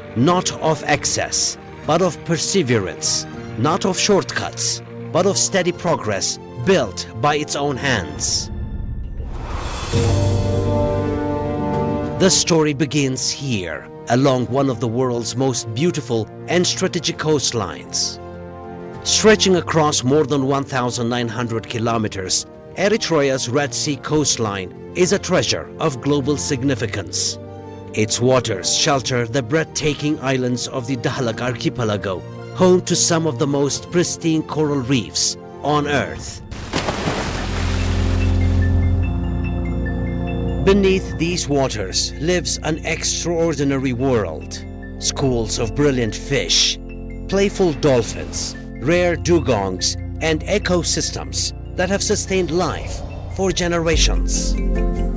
not of excess, but of perseverance, not of shortcuts, but of steady progress built by its own hands. The story begins here, along one of the world's most beautiful and strategic coastlines. Stretching across more than 1,900 kilometers, Eritrea's Red Sea coastline is a treasure of global significance. Its waters shelter the breathtaking islands of the Dahlak archipelago, home to some of the most pristine coral reefs on Earth. Beneath these waters lives an extraordinary world. Schools of brilliant fish, playful dolphins, rare dugongs, and ecosystems that have sustained life for generations.